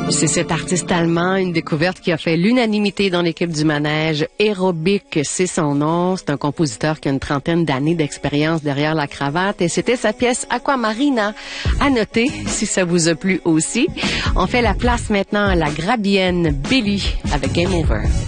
C'est cet artiste allemand, une découverte qui a fait l'unanimité dans l'équipe du manège. Aerobic, c'est son nom. C'est un compositeur qui a une trentaine d'années d'expérience derrière la cravate et c'était sa pièce Aquamarina. À noter, si ça vous a plu aussi. On fait la place maintenant à la grabienne Billy avec Game Over.